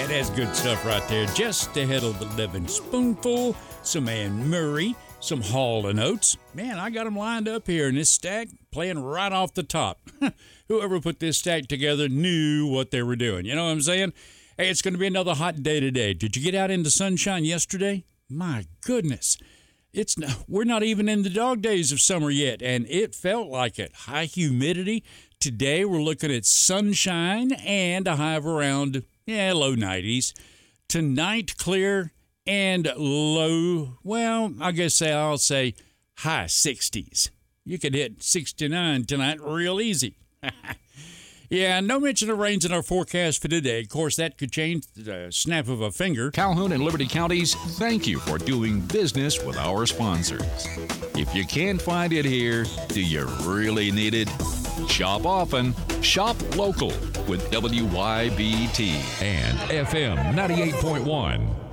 That's good stuff right there. Just ahead of the Living Spoonful, some Anne Murray, some Hall & Oates. Man, I got them lined up here in this stack, playing right off the top. Whoever put this stack together knew what they were doing. You know what I'm saying? Hey, it's going to be another hot day today. Did you get out into sunshine yesterday? My goodness. We're not even in the dog days of summer yet, and it felt like it. High humidity. Today we're looking at sunshine and a high of around low 90s. Tonight, clear and low, well, I'll say high 60s. You could hit 69 tonight real easy. Yeah, no mention of rains in our forecast for today. Of course, that could change the snap of a finger. Calhoun and Liberty Counties, thank you for doing business with our sponsors. If you can't find it here, do you really need it? Shop often, shop local with WYBT and FM 98.1.